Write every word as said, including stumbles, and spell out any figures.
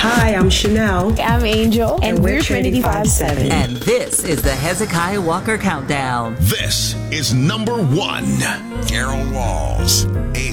Hi, I'm Chanel. I'm Angel. And, and we're, we're Trinity five seven. And this is the Hezekiah Walker Countdown. This is number one. Carol Walls.